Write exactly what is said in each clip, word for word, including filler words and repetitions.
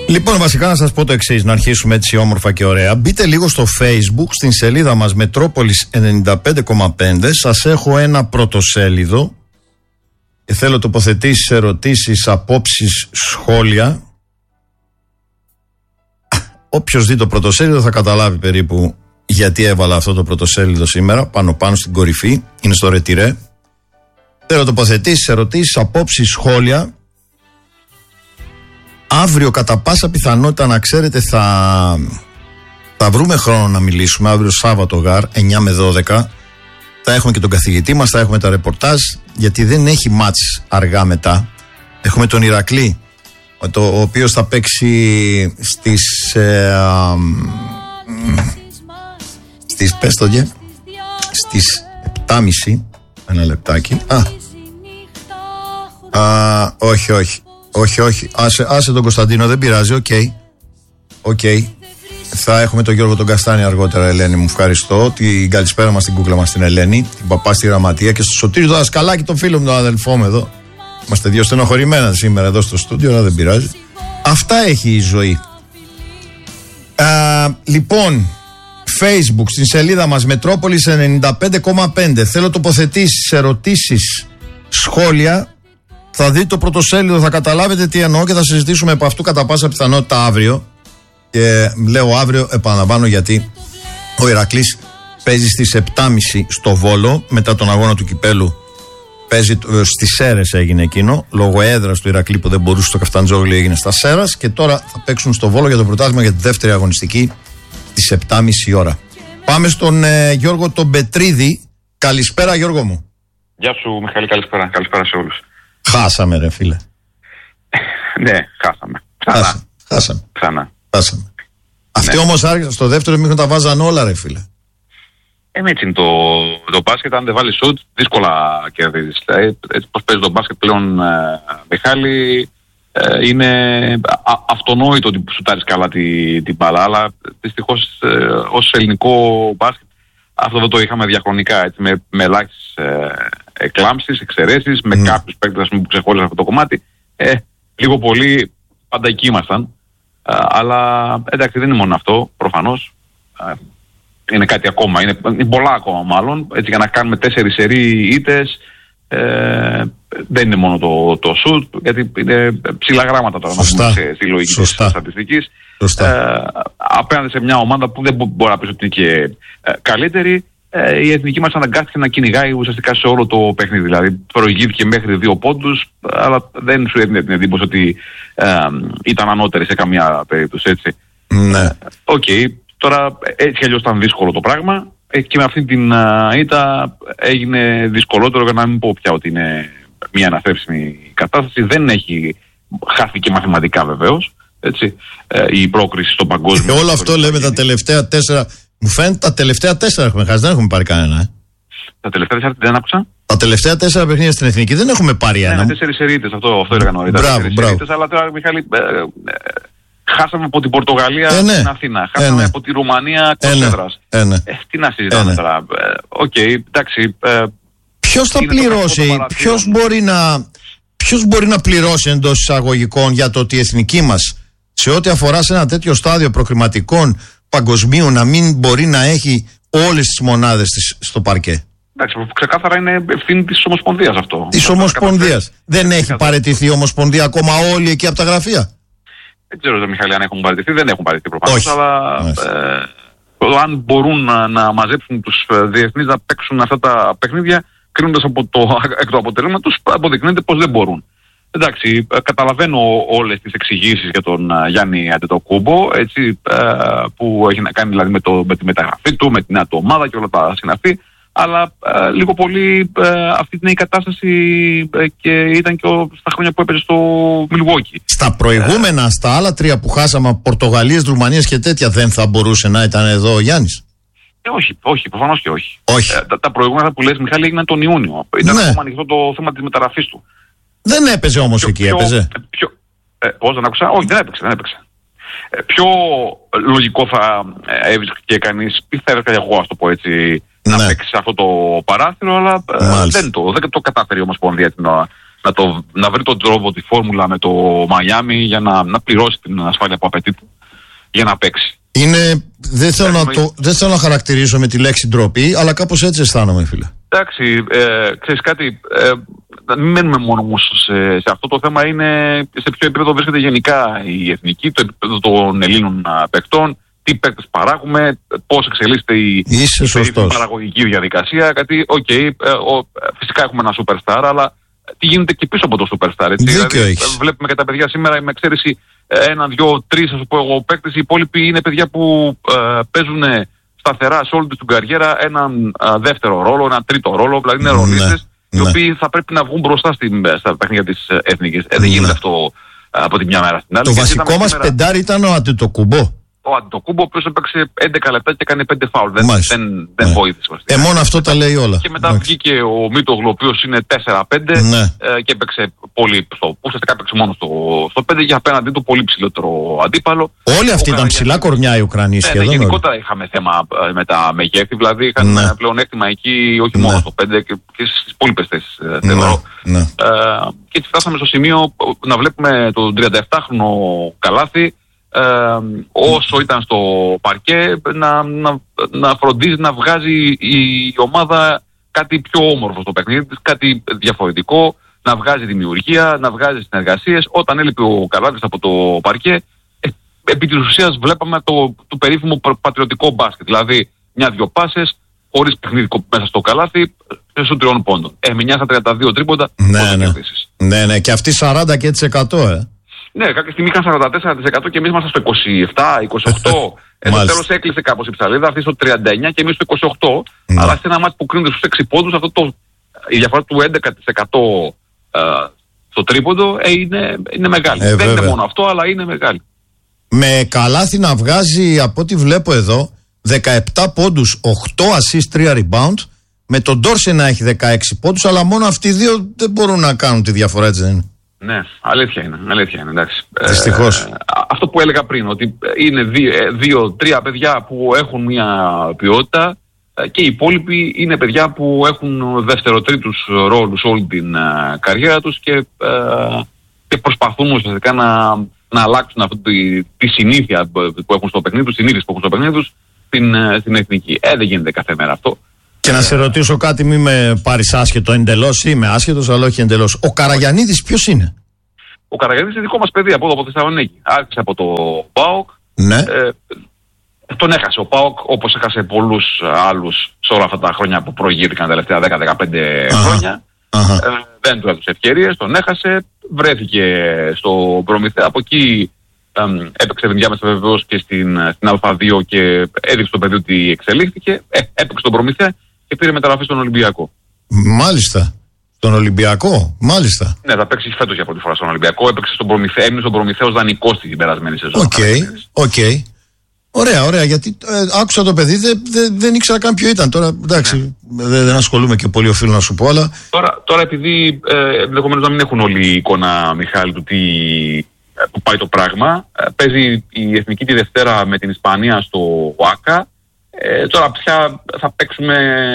Λοιπόν, βασικά να σας πω το εξής, να αρχίσουμε έτσι όμορφα και ωραία. Μπείτε λίγο στο Facebook, στην σελίδα μας Μετρόπολης ενενήντα πέντε κόμμα πέντε. Σας έχω ένα πρωτοσέλιδο και θέλω τοποθετήσεις, ερωτήσεις, απόψεις, σχόλια. Όποιος δει το πρωτοσέλιδο θα καταλάβει περίπου γιατί έβαλα αυτό το πρωτοσέλιδο σήμερα, πάνω πάνω στην κορυφή. Είναι στο ρετυρέ. Θέλω τοποθετήσεις, ερωτήσεις, απόψεις, σχόλια. Αύριο κατά πάσα πιθανότητα, να ξέρετε, θα, θα βρούμε χρόνο να μιλήσουμε. Αύριο Σάββατο Γάρ, εννιά με δώδεκα. Θα έχουμε και τον καθηγητή μας, θα έχουμε τα ρεπορτάζ, γιατί δεν έχει μάτς αργά μετά. Έχουμε τον Ηρακλή, το, ο οποίος θα παίξει στις ε, α, στις πες το γε, στις επτά και μισή. Ένα λεπτάκι. Α, α όχι όχι Όχι, όχι. Άσε, άσε τον Κωνσταντίνο, δεν πειράζει. Οκ. Okay. Okay. Θα έχουμε τον Γιώργο τον Καστάνη αργότερα, Ελένη. Μου ευχαριστώ. Την καλησπέρα μας στην κούκλα μας την Ελένη, την παπά στη Γραμματεία και στο Σωτήριο το δασκαλάκι, τον φίλο μου, τον αδελφό μου εδώ. Είμαστε δύο στενοχωρημένα σήμερα εδώ στο στούντιο, αλλά δεν πειράζει. Αυτά έχει η ζωή. Α, λοιπόν, Facebook, στην σελίδα μας Μετρόπολης ενενήντα πέντε κόμμα πέντε. Θέλω τοποθετήσεις, ερωτήσεις, σχόλια. Θα δείτε το πρωτοσέλιδο, θα καταλάβετε τι εννοώ και θα συζητήσουμε από αυτού κατά πάσα πιθανότητα αύριο. Και λέω αύριο, επαναλαμβάνω, γιατί ο Ηρακλής παίζει στις επτά και μισή στο Βόλο. Μετά τον αγώνα του κυπέλου παίζει στις Σέρρες, έγινε εκείνο. Λόγω έδρας του Ηρακλή που δεν μπορούσε στο Καφταντζόγλιο, έγινε στα Σέρρας. Και τώρα θα παίξουν στο Βόλο για το πρωτάθλημα για τη δεύτερη αγωνιστική στις επτά και μισή ώρα. Πάμε στον ε, Γιώργο τον Πετρίδη. Καλησπέρα, Γιώργο μου. Γεια σου, Μιχάλη, καλησπέρα. Καλησπέρα σε όλους. Χάσαμε, ρε φίλε. Ναι, χάσαμε. Ξανά. Χάσαμε. Χάσαμε. Ξανά. Χάσαμε. Ναι. Αυτοί όμως άρχισαν στο δεύτερο μήχρονο τα βάζαν όλα, ρε φίλε. Ε, έτσι είναι το, το μπάσκετ. Αν δεν βάλει σουτ, δύσκολα κερδίζεις. Δηλαδή, έτσι πως παίζει το μπάσκετ πλέον, ε, Μιχάλη, ε, είναι α, αυτονόητο ότι σουτάρεις καλά την, την μπάλα. Αλλά δυστυχώς ε, ως ελληνικό μπάσκετ αυτό δεν το είχαμε διαχρονικά, έτσι, με, με ελάχιστες ε, εκλάμψεις, εξαιρέσεις, με mm. κάποιους παίκτες που ξεχώρισαν αυτό το κομμάτι. Ε, λίγο πολύ πάντα εκεί ήμασταν. Ε, αλλά εντάξει, δεν είναι μόνο αυτό, προφανώς. Ε, είναι κάτι ακόμα, είναι, είναι πολλά ακόμα μάλλον. Έτσι, για να κάνουμε τέσσερις σερί ήττες, ε, δεν είναι μόνο το, το σουτ, γιατί είναι ψηλά γράμματα τώρα να πούμε στη λογική της στατιστικής. Ε, απέναντι σε μια ομάδα που δεν μπορεί να πει ότι είναι και ε, καλύτερη, ε, η εθνική μας αναγκάστηκε να κυνηγάει ουσιαστικά σε όλο το παιχνίδι. Δηλαδή προηγήθηκε μέχρι δύο πόντους, αλλά δεν σου έδινε την εντύπωση ότι ε, ήταν ανώτερη σε καμία περίπτωση, έτσι. Ναι. Οκ, okay, τώρα έτσι αλλιώς ήταν δύσκολο το πράγμα ε, και με αυτή την ήττα έγινε δυσκολότερο, για να μην πω πια ότι είναι μια αναθρέψιμη κατάσταση. Δεν έχει χάθει και μαθηματικά βεβαίως. Έτσι, ε, η πρόκριση στο παγκόσμιο. Και όλο αυτό λέμε τα τελευταία τέσσερα. Μου φαίνεται τα τελευταία τέσσερα έχουμε χάσει, δεν έχουμε πάρει κανένα. Ε. Τα τελευταία τέσσερα δεν άκουσα. Τα τελευταία τέσσερα παιχνίδια στην εθνική δεν έχουμε πάρει ένα. Ναι, τέσσερις σερίτες, αυτό, αυτό έλεγα νωρίτερα. Μπράβο, μπράβο. Αλλά τώρα, Μιχάλη, ε, ε, χάσαμε από την Πορτογαλία ε, ναι. στην Αθήνα. Χάσαμε ε, ναι. από τη Ρουμανία εκτός έδρας. Ε, ναι. ε, τι να συζητάμε ε, ναι. τώρα. Οκ, ε, okay, εντάξει. Ε, ποιος θα πληρώσει, ποιος μπορεί να, ποιος μπορεί να πληρώσει εντός εισαγωγικών για το ότι η εθνική μας, σε ό,τι αφορά σε ένα τέτοιο στάδιο προκριματικών παγκοσμίου, να μην μπορεί να έχει όλες τις μονάδες της στο παρκέ? Εντάξει, ξεκάθαρα είναι ευθύνη της Ομοσπονδίας αυτό. Της Ομοσπονδίας. Δεν έχει παραιτηθεί η Ομοσπονδία ακόμα όλοι εκεί από τα γραφεία? Δεν ξέρω, Μιχάλη, αν έχουν παραιτηθεί. Δεν έχουν παραιτηθεί προφανώς. Αλλά ε, αν μπορούν να, να μαζέψουν τους διεθνείς να παίξουν αυτά τα παιχνίδια, κρίνοντας από το, εκ του αποτελέσματος, αποδεικνύεται πως δεν μπορούν. Εντάξει, καταλαβαίνω όλες τις εξηγήσεις για τον uh, Γιάννη Αντετοκούμπο, έτσι, uh, που έχει να κάνει δηλαδή με, το, με τη μεταγραφή του, με την νέα του ομάδα και όλα τα συναφή, αλλά uh, λίγο πολύ uh, αυτή είναι η κατάσταση uh, και ήταν και ο, στα χρόνια που έπαιζε στο Μιλγουόκι. Στα προηγούμενα, uh, στα άλλα τρία που χάσαμε, Πορτογαλίες, Ρουμανίες και τέτοια, δεν θα μπορούσε να ήταν εδώ ο Γιάννης? Ε, όχι, όχι, προφανώς και όχι. όχι. Ε, τα, τα προηγούμενα που λες, Μιχάλη, έγιναν τον Ιούνιο. Ήταν ναι. ακόμα ανοιχτό το θέμα της μεταγραφής του. Δεν έπαιζε όμως εκεί, πιο, έπαιζε. Πιο, ε, πώς δεν άκουσα, όχι, δεν έπαιξε, δεν έπαιξε. Ε, πιο λογικό θα έβρισκε κανείς, ή θα έβρισκα εγώ, ας το πω έτσι, ναι. να παίξει αυτό το παράθυρο, αλλά ε, δεν, το, δεν το κατάφερε η Ομοσπονδία να, να, το, να βρει τον τρόπο, τη φόρμουλα με το Μαϊάμι για να, να πληρώσει την ασφάλεια που απαιτείται για να παίξει. Είναι, δεν, θέλω να το, δεν θέλω να χαρακτηρίσω με τη λέξη ντροπή, αλλά κάπως έτσι αισθάνομαι, φίλε. Εντάξει, ε, ξέρεις κάτι, ε, μην μένουμε μόνο όμως σε, σε αυτό το θέμα, είναι σε ποιο επίπεδο βρίσκεται γενικά η εθνική, το επίπεδο των Ελλήνων παικτών, τι παίκτες παράγουμε, πώς εξελίσσεται η, η παραγωγική διαδικασία. Γιατί, οκ, okay, ε, φυσικά έχουμε ένα superstar, αλλά τι γίνεται και πίσω από το superstar. Έτσι. Δηλαδή, βλέπουμε και τα παιδιά σήμερα με εξαίρεση ένα, δυο, τρεις, ας πω εγώ, παίκτες. Οι υπόλοιποι είναι παιδιά που ε, παίζουν σταθερά σε όλη την καριέρα έναν α, δεύτερο ρόλο, έναν τρίτο ρόλο. Δηλαδή είναι ρολίστες, ναι, οι ναι. οποίοι θα πρέπει να βγουν μπροστά στην, στα παιχνίδια της εθνικής. Ε, δεν γίνεται ναι. αυτό α, από τη μια μέρα στην άλλη. Το βασικό μας σήμερα... πεντάρι ήταν ο Αντετοκούμπο. Ο Αντετοκούμπο, ο οποίος έπαιξε έντεκα λεπτά και έκανε πέντε φάουλ. Δεν, δεν, δεν ναι. βοήθησε. Ε, μόνο αυτό τα λέει όλα. Και μετά Μάλιστα. βγήκε ο Μίτογλου, ο οποίος είναι τέσσερα πέντε ναι. ε, και έπαιξε πολύ. Στο, ουσιαστικά έπαιξε μόνο στο, στο πέντε και απέναντί του πολύ ψηλότερο αντίπαλο. Όλοι αυτοί ήταν ψηλά κορμιά οι Ουκρανοί σχεδόν. Ναι, ναι, γενικότερα είχαμε θέμα ε, με τα μεγέθη. Δηλαδή είχαν ναι. πλεονέκτημα εκεί, όχι μόνο ναι. στο πέντε και, και στις υπόλοιπες θέσεις. Ε, θεωρώ. Ναι. Ναι. Ε, και έτσι φτάσαμε στο σημείο να βλέπουμε τον τριανταεπτάχρονο Καλάθι. Ε, όσο ήταν στο παρκέ να, να, να φροντίζει να βγάζει η ομάδα κάτι πιο όμορφο στο παιχνίδι της, κάτι διαφορετικό, να βγάζει δημιουργία, να βγάζει συνεργασίες. Όταν έλειπε ο Καλάθης από το παρκέ, ε, επί της ουσίας βλέπαμε το, το περίφημο πατριωτικό μπάσκετ, δηλαδή μια-δυο πάσες χωρίς παιχνίδι μέσα στο Καλάθι στους τριών πόντων. Έμεινε στα τριάντα δύο τρίποντα. Ναι, ναι. ναι, ναι, και αυτοί σαράντα τοις εκατό ε. Ναι, κάποια στιγμή είχαν σαράντα τέσσερα τοις εκατό και εμείς ήμασταν στο είκοσι επτά είκοσι οκτώ. Εδώ τέλος έκλεισε κάπως η ψαλίδα, αυτή στο τριάντα εννιά και εμείς στο είκοσι οκτώ. Mm. Αλλά σε ένα μάτι που κρίνεται στους έξι πόντους, αυτό το, η διαφορά του έντεκα τοις εκατό ε, στο τρίποντο ε, είναι, είναι μεγάλη. Ε, Δεν είναι μόνο αυτό, αλλά είναι μεγάλη. Με Καλάθι να βγάζει, από ό,τι βλέπω εδώ, δεκαεπτά πόντους, οκτώ assist, τρία rebound. Με τον Ντόρσε να έχει δεκαέξι πόντους, αλλά μόνο αυτοί οι δύο δεν μπορούν να κάνουν τη διαφορά, έτσι δεν είναι? Ναι, αλήθεια είναι, αλήθεια είναι, εντάξει. Δυστυχώς. Ε, αυτό που έλεγα πριν, ότι είναι δύο-τρία παιδιά που έχουν μια ποιότητα και οι υπόλοιποι είναι παιδιά που έχουν δεύτερο-τρίτους ρόλους όλη την uh, καριέρα τους και, uh, και προσπαθούν ουσιαστικά να, να αλλάξουν αυτή τη, τη συνήθεια που έχουν στο παιχνίδι τους, την συνήθειες που έχουν στο παιχνίδι τους στην, uh, στην εθνική. Ε, δεν γίνεται κάθε μέρα αυτό. Και να σε ρωτήσω κάτι, μη με πάρεις άσχετο εντελώς, είμαι άσχετος, αλλά όχι εντελώς. Ο Καραγιαννίδης ποιος είναι? Ο Καραγιαννίδης είναι δικό μας παιδί από εδώ, από Θεσσαλονίκη. Άρχισε από το ΠΑΟΚ. Ναι. Ε, τον έχασε ο ΠΑΟΚ, όπως έχασε πολλούς άλλους σε όλα αυτά τα χρόνια που προηγήθηκαν τα τελευταία δέκα με δεκαπέντε χρόνια. Ε, δεν του έδωσε ευκαιρίες, τον έχασε. Βρέθηκε στο Προμηθέα. Από εκεί ε, έπαιξε διάμεσα βεβαίως και στην, στην Α2 και έδειξε το παιδί ότι εξελίχθηκε. Ε, έπαιξε στον Προμηθέα και πήρε μεταγραφή στον Ολυμπιακό. Μάλιστα. Στον Ολυμπιακό, μάλιστα. Ναι, θα παίξει φέτος για πρώτη φορά στον Ολυμπιακό. Έπαιξε στον Προμηθέα, έμεινε στον Προμηθέος δανεικός την περασμένη σεζόν. Οκ, okay, οκ. Okay. Ωραία, ωραία, γιατί ε, άκουσα το παιδί, δεν δε, δεν ήξερα καν ποιο ήταν. Τώρα, εντάξει, ναι. δεν, δεν ασχολούμαι και πολύ, οφείλω να σου πω, αλλά. Τώρα, τώρα επειδή ε, ενδεχομένως να μην έχουν όλη η εικόνα, Μιχάλη, του τι, που πάει το πράγμα, ε, παίζει η Εθνική τη Δευτέρα με την Ισπανία στο ΟΑΚΑ. Ε, τώρα πια θα παίξουμε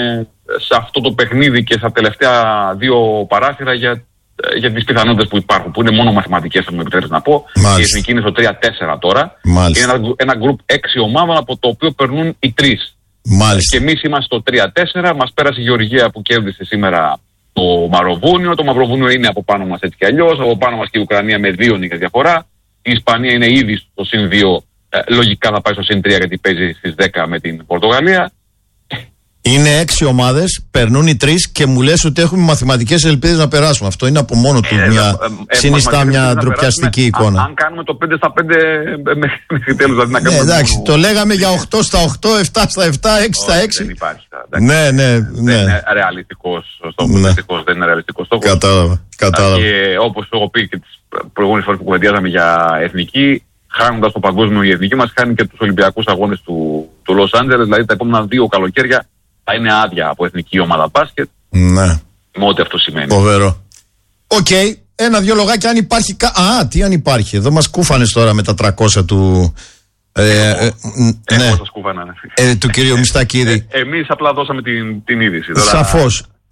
σε αυτό το παιχνίδι και στα τελευταία δύο παράθυρα για, για τις πιθανότητες που υπάρχουν, που είναι μόνο μαθηματικές, θα μου επιτρέψεις να πω. Μάλιστα. Η Εθνική είναι στο τρία τέσσερα τώρα. Μάλιστα. Είναι ένα, ένα γκρουπ έξι ομάδων από το οποίο περνούν οι τρεις. Μάλιστα. Και εμείς είμαστε στο τρία τέσσερα, μας πέρασε η Γεωργία που κέρδισε σήμερα το Μαυροβούνιο. Το Μαυροβούνιο είναι από πάνω μας έτσι κι αλλιώς, από πάνω μας και η Ουκρανία με δύο νίκες διαφορά. Η Ισπανία είναι ήδη στο συν δύο. Ε, λογικά θα πάει στο συν τρία γιατί παίζει στις δέκα με την Πορτογαλία. Είναι έξι ομάδες, περνούν οι τρεις και μου λες ότι έχουμε μαθηματικές ελπίδες να περάσουμε. Αυτό είναι από μόνο του ε, μια ε, συνιστά μια ντροπιαστική εικόνα. Αν, αν κάνουμε το πέντε στα πέντε μέχρι τέλους, δηλαδή να κάνουμε. Ναι, εντάξει, μόνο... το λέγαμε για οκτώ στα οκτώ, επτά στα επτά, έξι στα έξι. Δεν υπάρχει. Ναι, ναι, ναι. Δεν είναι ρεαλιστικός στόχος. Ναι. Δεν είναι ρεαλιστικός στόχος. Κατάλαβα. Κατάλαβα. Και όπως το έχω πει και τις προηγούμενες φορές που κουβεντιάζαμε για εθνική, χάνοντας το παγκόσμιο η εθνική μας, χάνει και τους Ολυμπιακούς αγώνες του, του Λος Άντζελες. Δηλαδή τα επόμενα δύο καλοκαίρια θα είναι άδεια από εθνική ομάδα μπάσκετ. Ναι. Με ό,τι αυτό σημαίνει. Φοβερό. Οκ. Okay. Ένα-δυο λογάκια αν υπάρχει. Κα... Α, τι αν υπάρχει. Εδώ μας κούφανες τώρα με τα τριακόσια του. Ε, ε, ναι. Σκούφανα, ναι. ε, του κυρίου Μιστακίδη. Ε, εμείς απλά δώσαμε την, την είδηση. Τώρα... Σαφώς.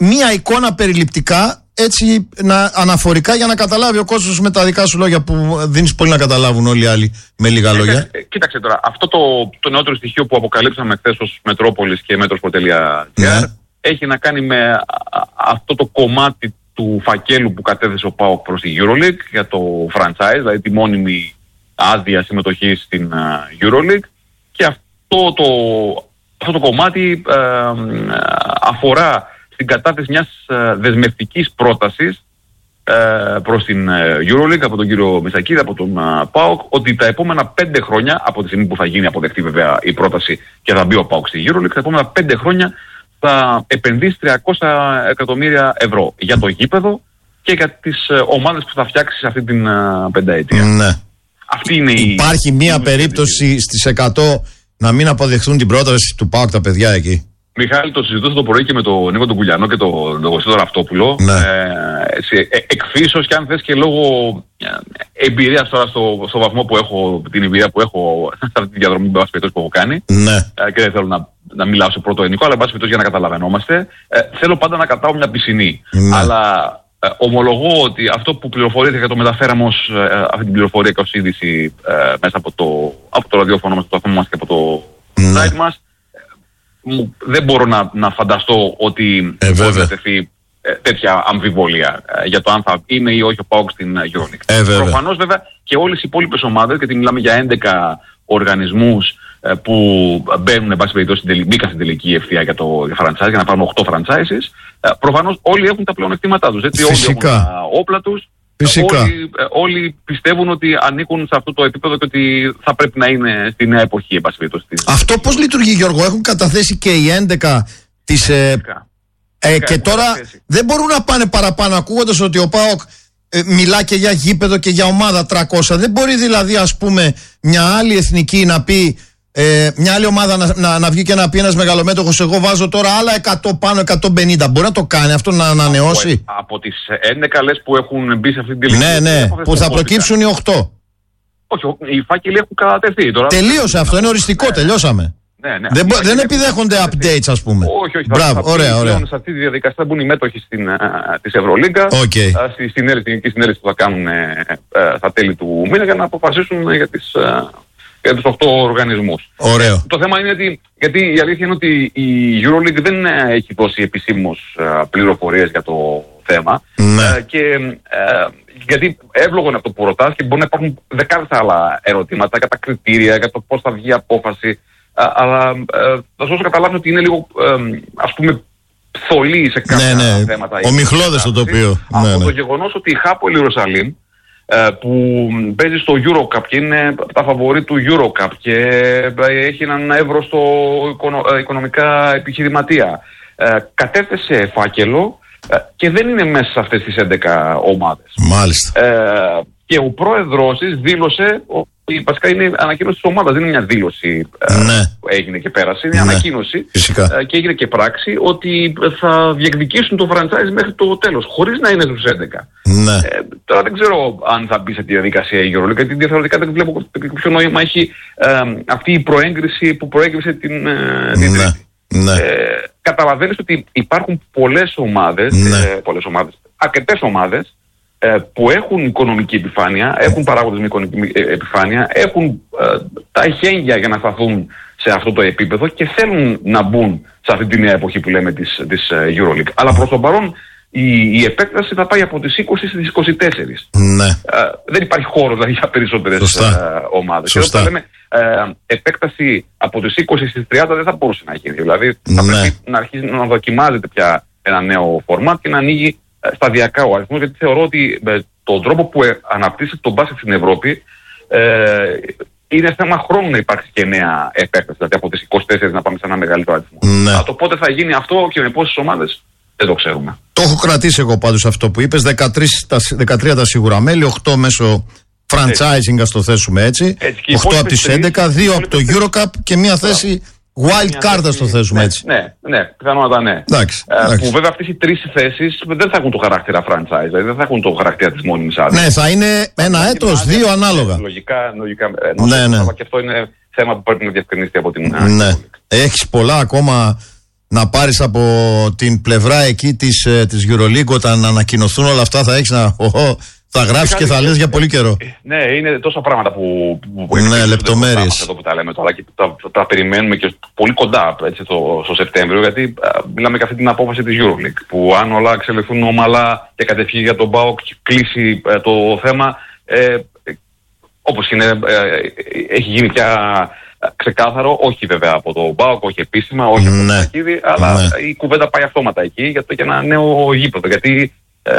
μία εικόνα περιληπτικά, έτσι να, αναφορικά, για να καταλάβει ο κόσμος με τα δικά σου λόγια που δίνεις πολύ να καταλάβουν όλοι οι άλλοι με λίγα λόγια. Ε, κοίταξε τώρα, αυτό το, το νεότερο στοιχείο που αποκαλύψαμε χθες ως Μετρόπολης και Μέτρος.gr ναι. έχει να κάνει με α, αυτό το κομμάτι του φακέλου που κατέθεσε ο ΠΑΟΚ προς τη EuroLeague για το franchise, δηλαδή τη μόνιμη άδεια συμμετοχή στην uh, EuroLeague, και αυτό το, αυτό το κομμάτι uh, αφορά στην κατάθεση μιας uh, δεσμευτικής πρότασης uh, προς την uh, EuroLeague από τον κύριο Μεσακίδη, από τον uh, ΠΑΟΚ, ότι τα επόμενα πέντε χρόνια, από τη στιγμή που θα γίνει αποδεκτή βέβαια η πρόταση και θα μπει ο ΠΑΟΚ στη EuroLeague, τα επόμενα πέντε χρόνια θα επενδύσει τριακόσια εκατομμύρια ευρώ για το γήπεδο και για τις uh, ομάδες που θα φτιάξει σε αυτή την uh, πενταετία. Ναι. Αυτή είναι Υπάρχει η... μία η... περίπτωση στις εκατό να μην αποδεχθούν την πρόταση του ΠΑΟΚ τα παιδιά εκεί? Μιχάλη, το συζητούσα το πρωί και με τον Νίκο τον Κουλιανό και τον Κωστή Ραυτόπουλο. Ναι. Ε, σε, ε, εκφύσως και αν θες και λόγω εμπειρίας τώρα στο, στο βαθμό που έχω, την εμπειρία που έχω σε αυτή τη διαδρομή που έχω κάνει. Ναι. Ε, και δεν θέλω να, να μιλάω σε πρώτο ελληνικό, αλλά εν για να καταλαβαίνόμαστε. Ε, θέλω πάντα να κατάω μια πισινή. Ναι. Αλλά ε, ομολογώ ότι αυτό που πληροφορείται και το μεταφέραμε ως ε, αυτή την πληροφορία και ως είδηση ε, μέσα από το, από το ραδιόφωνο μας, το σταθμό μας και από το ναι. site μας, δεν μπορώ να, να φανταστώ ότι ε, μπορεί να τεθεί ε, τέτοια αμφιβολία ε, για το αν θα είναι ή όχι ο ΠΑΟΚ στην EuroLeague. Ε, Προφανώς βέβαια και όλες οι υπόλοιπες ομάδες, γιατί μιλάμε για έντεκα οργανισμούς ε, που μπαίνουν εν πάση περιπτώσει μπήκαν στην τελική ευθεία για το για franchise, για να πάρουν οκτώ franchises. Ε, προφανώς όλοι έχουν τα πλεονεκτήματά τους. Έτσι, όλοι έχουν τα όπλα τους. Όλοι, όλοι πιστεύουν ότι ανήκουν σε αυτό το επίπεδο και ότι θα πρέπει να είναι στη νέα εποχή. Αυτό πώς λειτουργεί, Γιώργο? Έχουν καταθέσει και οι έντεκα τις, ε, ε, και τώρα δεν μπορούν να πάνε παραπάνω, ακούγοντας ότι ο ΠΑΟΚ ε, μιλά και για γήπεδο και για ομάδα τριακόσια. Δεν μπορεί δηλαδή, ας πούμε, μια άλλη εθνική να πει, ε, μια άλλη ομάδα να, να, να βγει και να πει ένας μεγαλομέτωχος, εγώ βάζω τώρα άλλα εκατό πάνω, εκατόν πενήντα. Μπορεί να το κάνει αυτό, να ανανεώσει? Από, από τις έντεκα λες που έχουν μπει σε αυτή την τελική. Ναι, ναι, που θα προκύψουν οι οκτώ. Όχι, οι φάκελοι έχουν κατατεθεί τώρα. Τελείωσε αυτό, είναι οριστικό, ναι. τελειώσαμε. Ναι, ναι. Δεν, δεν επιδέχονται updates, ας πούμε. Όχι, όχι. Μπράβο, θα, ωραία, ωραία. Σε αυτή τη διαδικασία θα μπουν οι μέτοχοι στην, α, της Ευρωλίγκα, okay. α, στη συνέλευση που θα κάνουν α, στα τέλη του μήνα για να αποφασίσουν για τις... Α, για τους οκτώ οργανισμούς. Ωραίο. Το θέμα είναι ότι, γιατί η αλήθεια είναι ότι η EuroLeague δεν έχει δώσει επισήμως uh, πληροφορίες για το θέμα. Ναι. Uh, και, uh, γιατί εύλογο είναι αυτό που ρωτάς και μπορεί να υπάρχουν δεκάδες άλλα ερωτήματα για τα κριτήρια, για το πώς θα βγει η απόφαση. Uh, αλλά uh, θα σου καταλάβω ότι είναι λίγο uh, ας πούμε θολή σε κάποια ναι, ναι. θέματα. Ομιχλώδες το τοπίο. Από ναι, το ναι. γεγονός ότι η Χάπολ Ιερουσαλήμ που παίζει στο EuroCup και είναι τα φαβορί του EuroCup και έχει έναν εύρωστο οικονομικά επιχειρηματία, κατέθεσε φάκελο και δεν είναι μέσα σε αυτές τις έντεκα ομάδες. Μάλιστα. Και ο πρόεδρος της δήλωσε ότι βασικά είναι ανακοίνωση της ομάδας, δεν είναι μια δήλωση ναι. που έγινε και πέρασε, είναι ναι. ανακοίνωση Φυσικά. Και έγινε και πράξη ότι θα διεκδικήσουν το franchise μέχρι το τέλος, χωρίς να είναι στους έντεκα. Ναι. Ε, τώρα δεν ξέρω αν θα μπει σε τη διαδικασία η EuroLeague, γιατί διαφορετικά δεν βλέπω ποιο νόημα έχει ε, αυτή η προέγκριση που προέκυψε την, ε, την ναι. Τρίτη. Ναι. Ε, καταλαβαίνεις ότι υπάρχουν πολλές ομάδες, ναι. ε, πολλές ομάδες, αρκετές ομάδες ε, που έχουν οικονομική επιφάνεια, έχουν παράγοντες με οικονομική επιφάνεια, έχουν ε, τα εχέγγυα για να σταθούν σε αυτό το επίπεδο και θέλουν να μπουν σε αυτή τη νέα εποχή που λέμε της, της EuroLeague. Αλλά προς τον παρόν η, η επέκταση θα πάει από τις είκοσι στις είκοσι τέσσερις. Ναι. Ε, δεν υπάρχει χώρο δηλαδή για περισσότερες ε, ομάδες. Σωστά. Και όταν λέμε ε, επέκταση από τις είκοσι στις τριάντα δεν θα μπορούσε να γίνει. Δηλαδή θα ναι. πρέπει να αρχίσει να δοκιμάζεται πια ένα νέο φορμάτ και να ανοίγει ε, σταδιακά ο αριθμός, γιατί θεωρώ ότι με τον τρόπο που ε, αναπτύσσεται το μπάσκετ στην Ευρώπη ε, είναι θέμα χρόνου να υπάρξει και νέα επέκταση. Δηλαδή από τις είκοσι τέσσερις να πάμε σε ένα μεγαλύτερο αριθμό. Ναι. Αλλά το πότε θα γίνει αυτό και με πόσες ομάδες δεν το ξέρουμε. Το έχω κρατήσει εγώ πάντως αυτό που είπες. δεκατρία τα σίγουρα μέλη, οκτώ μέσω franchising, ας το θέσουμε έτσι. έτσι οκτώ από τις έντεκα, δύο από το EuroCup και μία θέση wild card, ας το θέσουμε ναι, έτσι. Ναι, ναι, πιθανότατα ναι. Εντάξει, ε, εντάξει. Που βέβαια αυτές οι τρεις θέσεις δεν θα έχουν το χαρακτήρα franchise, δηλαδή δεν θα έχουν το χαρακτήρα της μόνιμης άδειας. Ναι, θα είναι ένα έτος, δύο ανάλογα. Λογικά, λογικά ε, ναι, ναι. Και αυτό είναι θέμα που πρέπει να διευκρινιστεί από την. Ναι. Έχεις πολλά ακόμα να πάρεις από την πλευρά εκεί της, της EuroLeague όταν ανακοινωθούν όλα αυτά, θα έχεις να... Θα γράψεις και θα λες για πολύ καιρό. Ναι, είναι τόσα πράγματα που. που ναι, λεπτομέρειες. Αυτό που τα λέμε τώρα και τα, τα περιμένουμε και πολύ κοντά έτσι, το, στο Σεπτέμβριο, γιατί α, μιλάμε και αυτή την απόφαση της EuroLeague. Που αν όλα εξελιχθούν ομαλά και κατευθείαν για τον ΠΑΟΚ και κλείσει ε, το θέμα, ε, όπως είναι, ε, έχει γίνει πια ξεκάθαρο, όχι βέβαια από τον ΠΑΟΚ, όχι επίσημα, όχι από τον Σακίδη, αλλά ναι. η κουβέντα πάει αυτόματα εκεί για, το, για ένα νέο γήπεδο. Γιατί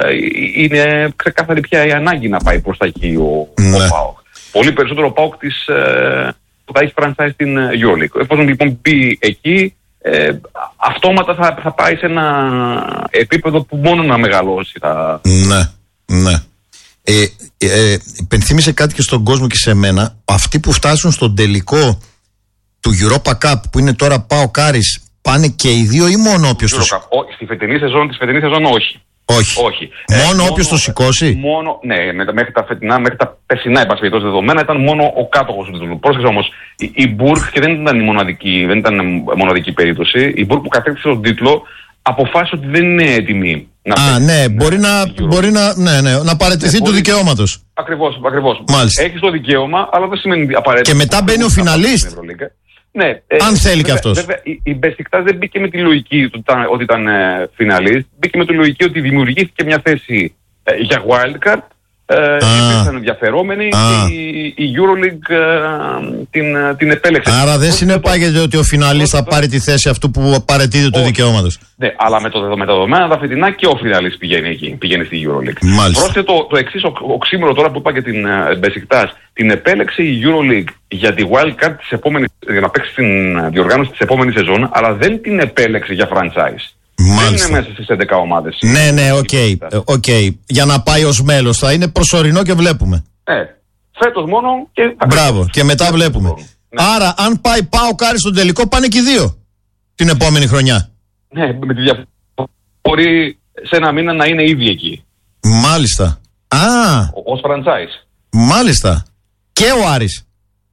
είναι ξεκάθαρη πια η ανάγκη να πάει προς τα εκεί ο, ναι. ο ΠΑΟΚ. Πολύ περισσότερο ο ΠΑΟΚ της, ε, που θα έχει franchise στην EuroLeague. Εφόσον λοιπόν μπει εκεί, ε, αυτόματα θα, θα πάει σε ένα επίπεδο που μόνο να μεγαλώσει. Θα... Ναι, ναι. Ε, ε, υπενθύμισε κάτι και στον κόσμο και σε μένα. Αυτοί που φτάσουν στον τελικό του Europa Cup που είναι τώρα ΠΑΟΚ Άρης, πάνε και οι δύο ή μόνο όποιος τους... Στη φετινή σεζόν, τη φετινή σεζόν όχι. Όχι. όχι. Μόνο ε, όποιος το σηκώσει. Μόνο, ναι, με, μέχρι τα φετινά, μέχρι τα περσινά επασπιτός δεδομένα ήταν μόνο ο κάτοχος του τίτλου. Πρόσεξε όμως, η, η Μπουργκ, και δεν ήταν η μοναδική, δεν ήταν μοναδική περίπτωση, η Μπουργκ που κατέκτησε τον τίτλο αποφάσισε ότι δεν είναι έτοιμη να Α, ναι, ναι, μπορεί να, μπορεί να, ναι, ναι, να παραιτηθεί ναι, του δικαιώματος. Ακριβώς, ακριβώς. Μάλιστα. Έχεις το δικαίωμα, αλλά δεν σημαίνει απαραίτητα. Και μετά μπαίνει ο φιναλίστ. Ναι, αν ε, θέλει βέβαια, κι αυτός. Βέβαια, η, η Μπεσικτάς δεν μπήκε με τη λογική ότι ήταν, ότι ήταν ε, φιναλίστ, μπήκε με τη λογική ότι δημιουργήθηκε μια θέση ε, για wildcard, ε, υπήρξαν ενδιαφερόμενοι και η, η EuroLeague ε, την, την επέλεξε. Άρα δεν συνεπάγεται ότι ο φιναλίστ θα πάρει τη θέση αυτού που παραιτείται του δικαιώματος. Ναι, αλλά με, το, με τα δεδομένα τα φετινά και ο φιναλίστ πηγαίνει εκεί, πηγαίνει στη EuroLeague. Πρόσθετο το, το εξής οξύμορο τώρα που είπα και την ε, Μπεσικτάς. Την επέλεξε η EuroLeague για τη wildcard της επόμενης, για να παίξει την διοργάνωση της επόμενης σεζόν, αλλά δεν την επέλεξε για franchise. Μάλιστα. Δεν είναι μέσα στις έντεκα ομάδες. Ναι, ναι, οκ. Okay, okay. Για να πάει ως μέλος. Θα είναι προσωρινό και βλέπουμε. Ναι. Φέτος μόνο και... Μπράβο. Και μετά βλέπουμε. Ναι. Άρα, αν πάει ΠΑΟΚ Άρης στον τελικό, πάνε και οι δύο την επόμενη χρονιά. Ναι, με τη διαφορά. Μπορεί σε ένα μήνα να είναι ήδη εκεί. Μάλιστα. Α. Ως franchise. Μάλιστα. Και ο Άρης.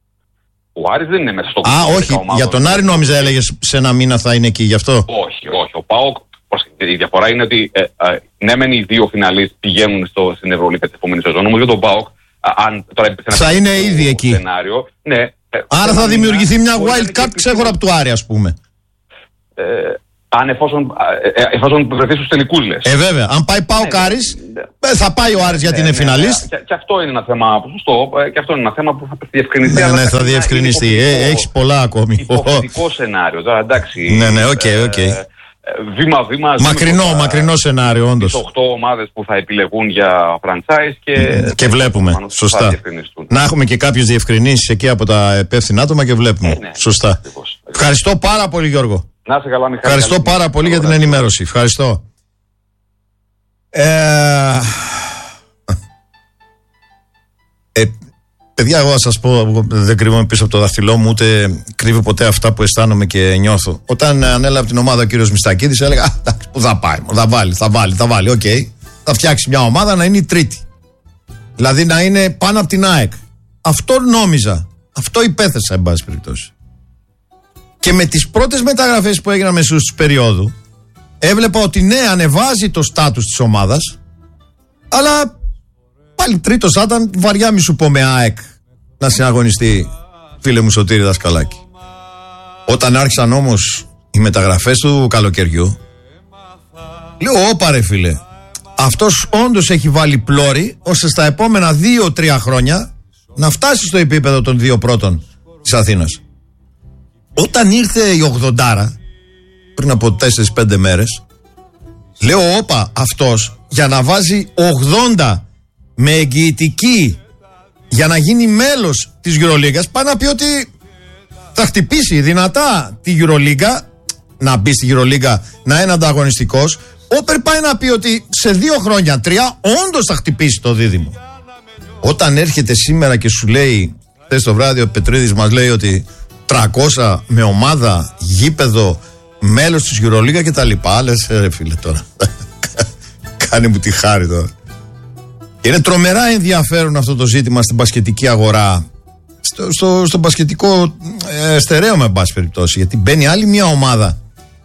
Ο Άρης δεν είναι μέσα στο... Α, όχι. Για τον Άρη νόμιζα έλεγες σε ένα μήνα θα είναι εκεί, γι' αυτό. Όχι, όχι. Ο ΠΑΟΚ, η διαφορά είναι ότι ε, ε, ναι μεν οι δύο φιναλίστ πηγαίνουν στο, στην Ευρωλίγκα της επόμενης σεζόν, όμως για τον ΠΑΟΚ, αν τώρα θα είναι ήδη εκεί. Σενάριο, ναι, ε, άρα θα δημιουργηθεί μια wild card ξέχωρα από του Άρη, ας πούμε. Ε, αν εφόσον, ε, εφόσον βρεθεί στους τελικούς, λες. Ε, βέβαια. Αν πάει ΠΑΟΚ Άρης, ναι, θα πάει ο Άρης γιατί ναι, είναι ναι, φιναλίστ. Και, και αυτό είναι ένα θέμα σωστό. Και αυτό είναι ένα θέμα που θα διευκρινιστεί. Ναι, ναι, θα διευκρινιστεί. Ε, έχεις πολλά ακόμη. Υποθετικό σενάριο. Τώρα εντάξει. Ναι, ναι, οκ, οκ. Βήμα-βήμα. Μακρινό, τώρα, μακρινό σενάριο, όντως. Τις οκτώ ομάδες που θα επιλεγούν για franchise και. Και βλέπουμε. Σωστά. Να έχουμε και κάποιες διευκρινήσεις εκεί από τα υπεύθυνα άτομα και βλέπουμε. Ναι, ναι, σωστά. Ακριβώς. Ευχαριστώ πάρα πολύ, Γιώργο. Να είσαι καλά, Μιχάλη. Ευχαριστώ καλή. πάρα πολύ για την ενημέρωση. Ευχαριστώ. Ε... Ε, παιδιά, εγώ θα σας πω, δεν κρύβομαι πίσω από το δάχτυλό μου, ούτε κρύβω ποτέ αυτά που αισθάνομαι και νιώθω. Όταν ανέλαβε την ομάδα ο κύριος Μιστακίδης, έλεγα πού θα πάει, θα βάλει, θα βάλει, θα βάλει, οκ. Okay. Θα φτιάξει μια ομάδα να είναι η τρίτη. Δηλαδή να είναι πάνω από την ΑΕΚ. Αυτό νόμιζα. Αυτό υπέθεσα, εν πάση περιπτώσει. Και με τις πρώτες μεταγραφές που έγιναν μεσούς της περίοδου, έβλεπα ότι ναι, ανεβάζει το στάτους της ομάδας, αλλά πάλι τρίτος θα ήταν, βαριά μη σου πω με ΑΕΚ να συναγωνιστεί, φίλε μου Σωτήρη Δασκαλάκη. Όταν άρχισαν όμως οι μεταγραφές του καλοκαιριού, λέω όπα ρε φίλε, αυτός όντως έχει βάλει πλώρη ώστε στα επόμενα δύο τρία χρόνια να φτάσει στο επίπεδο των δύο πρώτων της Αθήνας. Όταν ήρθε η ογδοντάρα πριν από τέσσερις πέντε μέρες, λέω όπα, αυτός για να βάζει ογδόντα με εγγυητική για να γίνει μέλος της EuroLeague, πάει να πει ότι θα χτυπήσει δυνατά τη EuroLeague, να μπει στη EuroLeague, να είναι ανταγωνιστικός. Όπερ πάει να πει ότι σε δύο χρόνια, τρία, όντως θα χτυπήσει το δίδυμο. Όταν έρχεται σήμερα και σου λέει, χθες το βράδυ ο Πετρίδης μας λέει ότι τριακόσια με ομάδα, γήπεδο, μέλος της EuroLeague και τα λοιπά. Λες ρε φίλε τώρα, κάνε μου τη χάρη τώρα. Είναι τρομερά ενδιαφέρον αυτό το ζήτημα στην μπασκετική αγορά, στο, στο, στο μπασκετικό ε, στερέωμα εν πάση περιπτώσει, γιατί μπαίνει άλλη μια ομάδα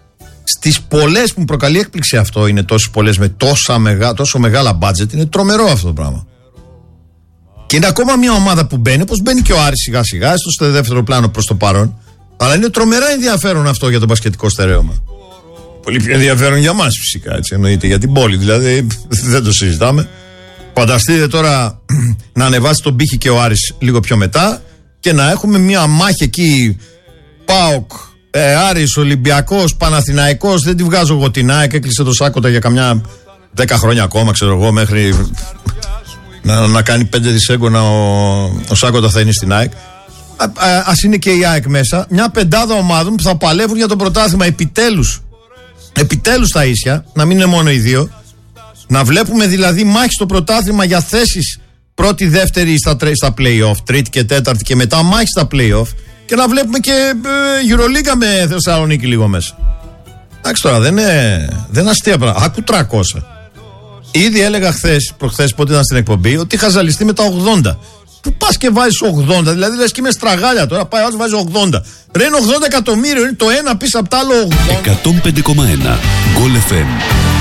Στις πολλές που μου προκαλεί έκπληξη αυτό, είναι τόσες πολλές με τόσα μεγά, τόσο μεγάλα budget, είναι τρομερό αυτό το πράγμα. Και είναι ακόμα μια ομάδα που μπαίνει, όπως μπαίνει και ο Άρης σιγά σιγά, στο δεύτερο πλάνο προς το παρόν. Αλλά είναι τρομερά ενδιαφέρον αυτό για το μπασκετικό στερέωμα. Πολύ πιο ενδιαφέρον για μας φυσικά, έτσι εννοείται, για την πόλη, δηλαδή δεν το συζητάμε. Φανταστείτε τώρα να ανεβάσει τον πύχη και ο Άρης λίγο πιο μετά και να έχουμε μια μάχη εκεί, ΠΑΟΚ, ε, Άρης, Ολυμπιακός, Παναθηναϊκός. Δεν τη βγάζω εγώ την ΑΕΚ, έκλεισε το Σάκοτα για καμιά δέκα χρόνια ακόμα, ξέρω εγώ, μέχρι να, να κάνει πέντε δισέγγωνα ο, ο Σάκοτα θα είναι στην ΑΕΚ. Α, α, ας είναι και η ΑΕΚ μέσα. Μια πεντάδα ομάδων που θα παλεύουν για το πρωτάθλημα επιτέλους. Επιτέλους τα ίσια, να μην είναι μόνο οι δύο. Να βλέπουμε δηλαδή μάχη στο πρωτάθλημα για θέσεις πρώτη, δεύτερη στα, στα play-off, τρίτη και τέταρτη και μετά μάχη στα play-off. Και να βλέπουμε και ε, Euroliga με Θεσσαλονίκη λίγο μέσα. Εντάξει τώρα, δεν είναι, δεν είναι αστεία πράγματα. Άκου τριακόσια. Ήδη έλεγα χθες, προχθές, πότε ήταν στην εκπομπή, ότι είχα ζαλιστεί με τα ογδόντα. Πού πας και βάζεις ογδόντα, δηλαδή λες και είμαι στραγάλια τώρα. Πάει άλλο βάζει ογδόντα. Ρε είναι ογδόντα εκατομμύριο, είναι το ένα πίσω από το άλλο ογδόντα. εκατόν πέντε κόμμα ένα Goal εφ εμ.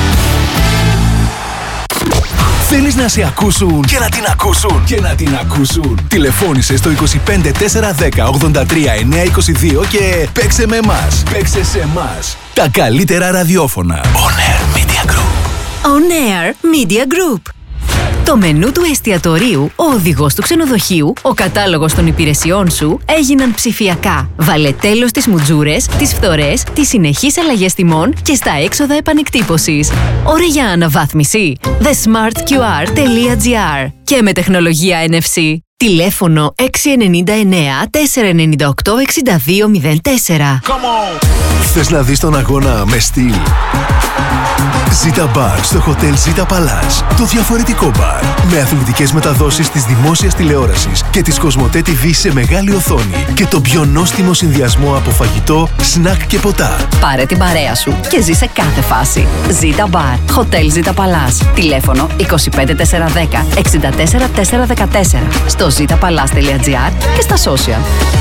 Θέλεις να σε ακούσουν και να την ακούσουν και να την ακούσουν. Τηλεφώνησε στο είκοσι πέντε τετρακόσια δέκα ογδόντα τρία εννιακόσια είκοσι δύο και παίξε με εμάς. Παίξε σε εμάς. Τα καλύτερα ραδιόφωνα. On Air Media Group. On Air Media Group. Το μενού του εστιατορίου, ο οδηγός του ξενοδοχείου, ο κατάλογος των υπηρεσιών σου έγιναν ψηφιακά. Βάλε τέλος στις μουτζούρες, τις φθορές, τις συνεχείς αλλαγές τιμών και στα έξοδα επανεκτύπωσης. Ωραία για αναβάθμιση. the smart q r τελεία g r και με τεχνολογία εν εφ σι. Τηλέφωνο έξι εννιά εννιά τέσσερα εννιά οκτώ έξι δύο μηδέν τέσσερα. Θες να δεις τον αγώνα με στυλ? Zita Bar στο Hotel Zita Palace. Το διαφορετικό μπαρ. Με αθλητικές μεταδόσεις της δημόσιας τηλεόρασης και της Κοσμοτέ τι βι σε μεγάλη οθόνη. Και το πιο νόστιμο συνδυασμό από φαγητό, σνακ και ποτά. Πάρε την παρέα σου και ζήσε κάθε φάση. Zita Bar. Hotel Zita Palace. Τηλέφωνο είκοσι πέντε τετρακόσια δέκα εξήντα τέσσερα τετρακόσια δεκατέσσερα. Στο zita palace τελεία g r και στα social.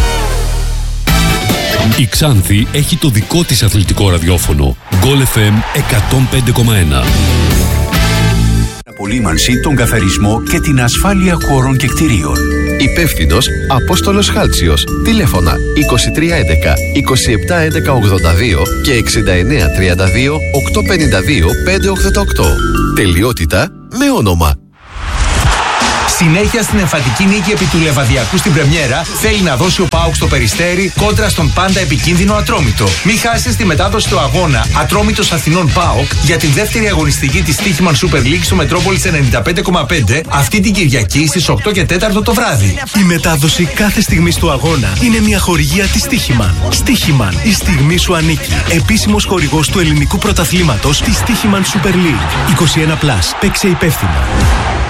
Η Ξάνθη έχει το δικό της αθλητικό ραδιόφωνο. Goal εφ εμ εκατόν πέντε κόμμα ένα. Απολύμανση, τον καθαρισμό και την ασφάλεια χώρων και κτηρίων. Υπεύθυνος Απόστολος Χάλτσιος. Τηλέφωνα είκοσι τρία έντεκα είκοσι επτά έντεκα ογδόντα δύο και εξήντα εννιά τριάντα δύο οκτακόσια πενήντα δύο πεντακόσια ογδόντα οκτώ. Τελειότητα με όνομα. Συνέχεια στην εμφατική νίκη επί του Λεβαδιακού στην Πρεμιέρα, θέλει να δώσει ο ΠΑΟΚ στο Περιστέρι κόντρα στον πάντα επικίνδυνο Ατρόμητο. Μην χάσεις τη μετάδοση του αγώνα Ατρόμητος Αθηνών ΠΑΟΚ για την δεύτερη αγωνιστική της Στοίχημαν Super League στο Μετρόπολης ενενήντα πέντε κόμμα πέντε αυτή την Κυριακή στις οκτώ και τέσσερα το βράδυ. Η μετάδοση κάθε στιγμής του αγώνα είναι μια χορηγία της Στοίχημαν. Στοίχημαν, η στιγμή σου ανήκει. Επίσημος χορηγός του ελληνικού πρωταθλήματος της Στοίχημαν Super League. είκοσι ένα συν. Παίξε υπεύθυνα.